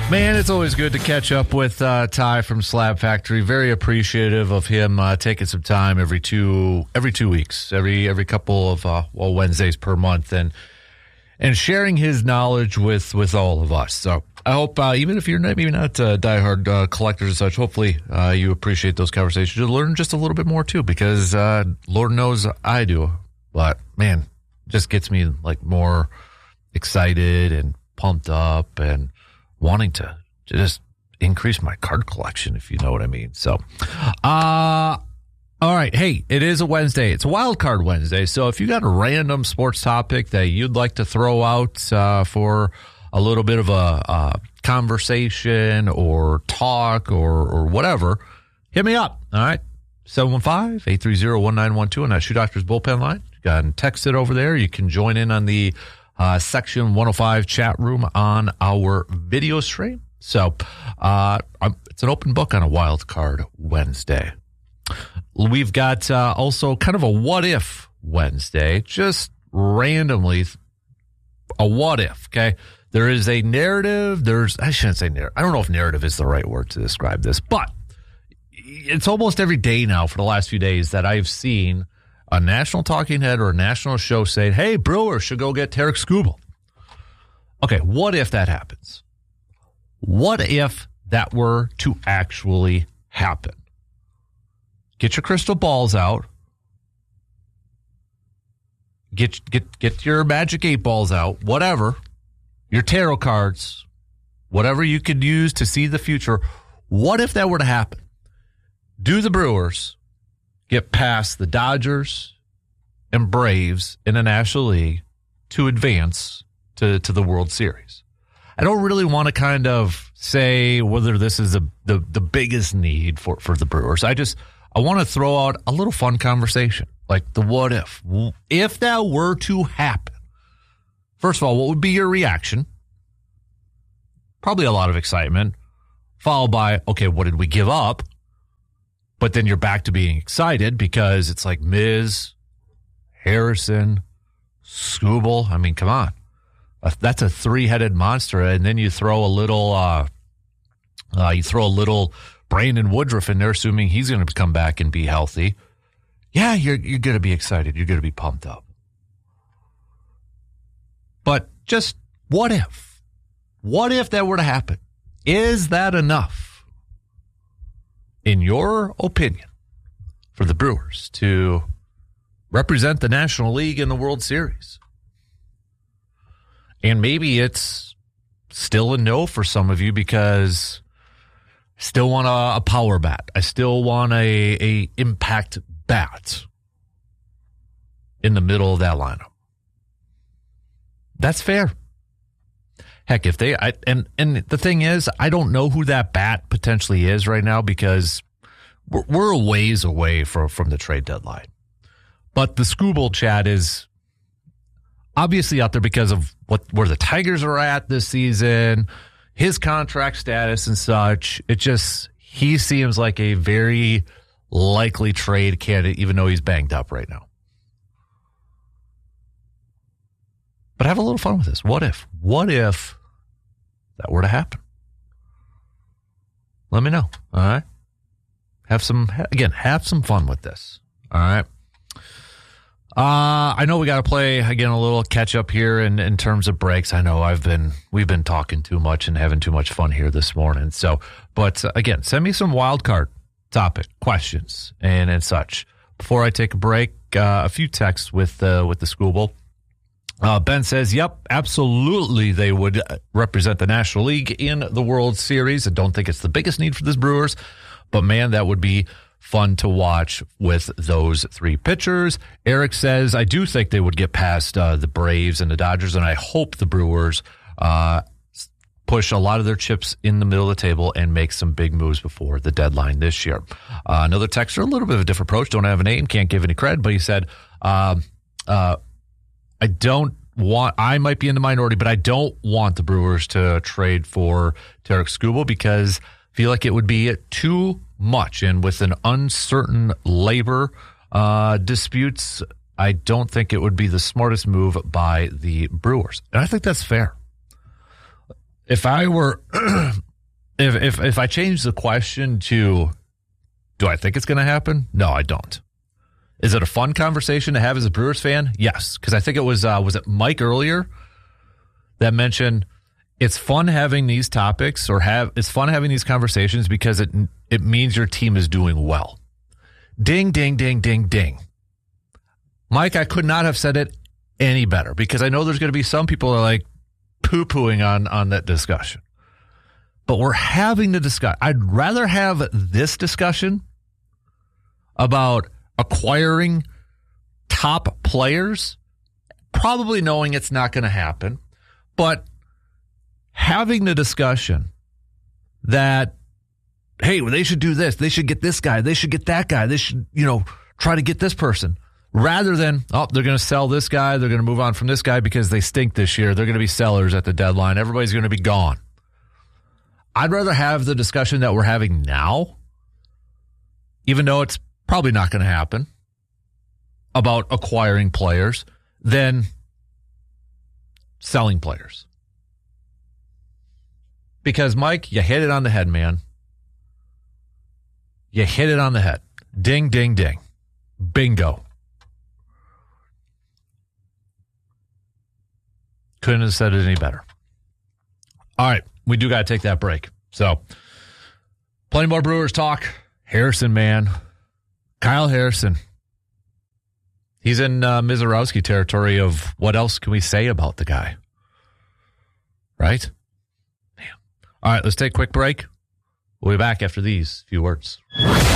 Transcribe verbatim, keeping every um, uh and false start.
Man, it's always good to catch up with uh, Ty from Slab Factory. Very appreciative of him uh, taking some time every two every two weeks, every every couple of uh, well Wednesdays per month, and and sharing his knowledge with, with all of us. So I hope uh, even if you're not, maybe not uh, diehard uh, collectors and such, hopefully uh, you appreciate those conversations. You learn just a little bit more too, because uh, Lord knows I do. But man, it just gets me like more excited and pumped up and wanting to just increase my card collection, if you know what I mean. So, uh, all right. Hey, it is a Wednesday. It's a wild card Wednesday. So if you got a random sports topic that you'd like to throw out uh, for a little bit of a, a conversation or talk or, or whatever, hit me up. All right. seven one five, eight three zero, one nine one two on that Shoe Doctors bullpen line. You can text it over there. You can join in on the Uh, Section one oh five chat room on our video stream. So uh, it's an open book on a wild card Wednesday. We've got uh, also kind of a what if Wednesday, just randomly a what if. Okay, there is a narrative. There's I shouldn't say narrative. I don't know if narrative is the right word to describe this, but it's almost every day now for the last few days that I've seen a national talking head or a national show saying, hey, Brewers should go get Tarik Skubal. Okay, what if that happens? What if that were to actually happen? Get your crystal balls out. Get get get your magic eight balls out, whatever. Your tarot cards, whatever you could use to see the future. What if that were to happen? Do the Brewers get past the Dodgers and Braves in the National League to advance to, to the World Series? I don't really want to kind of say whether this is a, the, the biggest need for, for the Brewers. I just, I want to throw out a little fun conversation, like the what if. If that were to happen, first of all, what would be your reaction? Probably a lot of excitement, followed by, okay, what did we give up? But then you're back to being excited because it's like Miz, Harrison, Skubal. I mean, come on. That's a three-headed monster. And then you throw a little, uh, uh, you throw a little Brandon Woodruff in there, assuming he's going to come back and be healthy. Yeah, you're you're going to be excited. You're going to be pumped up. But just what if? What if that were to happen? Is that enough, in your opinion, for the Brewers to represent the National League in the World Series? And maybe it's still a no for some of you because I still want a, a power bat. I still want a, a impact bat in the middle of that lineup. That's fair. Heck, if they, I, and, and the thing is, I don't know who that bat potentially is right now because we're, we're a ways away from, from the trade deadline. But the Skubal chat is obviously out there because of what where the Tigers are at this season, his contract status and such. It just, he seems like a very likely trade candidate, even though he's banged up right now. But have a little fun with this. What if? What if that were to happen? Let me know. All right. Have some, again, have some fun with this. All right. Uh, I know we got to play, again, a little catch up here in, in terms of breaks. I know I've been, we've been talking too much and having too much fun here this morning. So, but uh, again, send me some wild card topic questions and, and such. Before I take a break, uh, a few texts with, uh, with the Skubal. Uh, Ben says, yep, absolutely they would represent the National League in the World Series. I don't think it's the biggest need for this Brewers, but man, that would be fun to watch with those three pitchers. Eric says, I do think they would get past uh, the Braves and the Dodgers, and I hope the Brewers uh, push a lot of their chips in the middle of the table and make some big moves before the deadline this year. Uh, another texter, a little bit of a different approach, don't have a name, can't give any credit, but he said, uh, uh, I don't want, I might be in the minority, but I don't want the Brewers to trade for Tarik Skubal because I feel like it would be too much. And with an uncertain labor uh, disputes, I don't think it would be the smartest move by the Brewers. And I think that's fair. If I were, if, if, if I change the question to, do I think it's going to happen? No, I don't. Is it a fun conversation to have as a Brewers fan? Yes, because I think it was, uh, was it Mike earlier that mentioned it's fun having these topics or have, it's fun having these conversations because it, it means your team is doing well. Ding, ding, ding, ding, ding. Mike, I could not have said it any better because I know there's going to be some people that are like poo-pooing on, on that discussion. But we're having the discussion. I'd rather have this discussion about acquiring top players, probably knowing it's not going to happen, but having the discussion that, hey, well, they should do this. They should get this guy. They should get that guy. They should, you know, try to get this person. Rather than, oh, they're going to sell this guy. They're going to move on from this guy because they stink this year. They're going to be sellers at the deadline. Everybody's going to be gone. I'd rather have the discussion that we're having now, even though it's probably not going to happen, about acquiring players than selling players. Because, Mike, you hit it on the head, man. You hit it on the head. Ding, ding, ding. Bingo. Couldn't have said it any better. All right, we do got to take that break. So, plenty more Brewers talk. Harrison, man. Kyle Harrison. He's in uh, Mizorowski territory of what else can we say about the guy? Right? Damn. All right, let's take a quick break. We'll be back after these few words.